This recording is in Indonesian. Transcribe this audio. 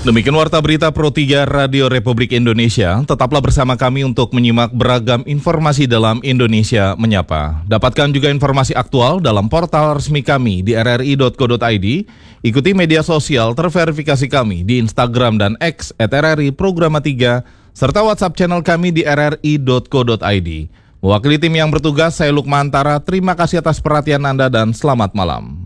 Demikian Warta Berita Pro 3 Radio Republik Indonesia. Tetaplah bersama kami untuk menyimak beragam informasi dalam Indonesia Menyapa. Dapatkan juga informasi aktual dalam portal resmi kami di rri.co.id. Ikuti media sosial terverifikasi kami di Instagram dan X @RRI Programa 3, serta WhatsApp channel kami di rri.co.id. Mewakili tim yang bertugas, saya Lukman Antara. Terima kasih atas perhatian Anda dan selamat malam.